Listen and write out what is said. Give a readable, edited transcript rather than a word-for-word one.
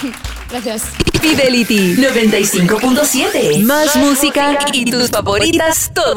Gracias. Fidelity 95.7. Más música y tus favoritas todo